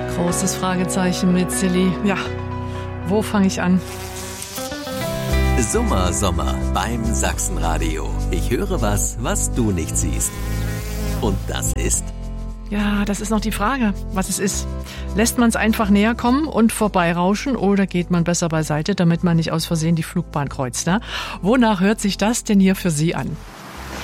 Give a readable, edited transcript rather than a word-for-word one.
Großes Fragezeichen mit Silly. Ja, wo fange ich an? Sommer beim Sachsenradio. Ich höre was du nicht siehst. Und das ist? Ja, das ist noch die Frage, was es ist. Lässt man es einfach näher kommen und vorbeirauschen oder geht man besser beiseite, damit man nicht aus Versehen die Flugbahn kreuzt? Ne? Wonach hört sich das denn hier für Sie an?